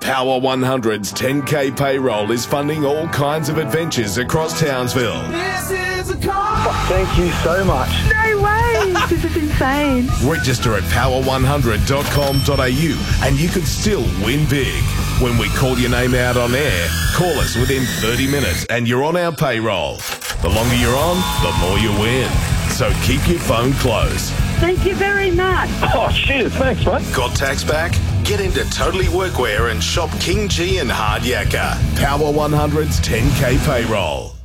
Power 100's 10K payroll is funding all kinds of adventures across Townsville. Thank you so much. No way! This is insane. Register at power100.com.au and you could still win big. When we call your name out on air, call us within 30 minutes and you're on our payroll. The longer you're on, the more you win. So keep your phone close. Thank you very much. Oh, cheers. Thanks, mate. Got tax back? Get into Totally Workwear and shop King G and Hard Yakka. Power 100's 10K payroll.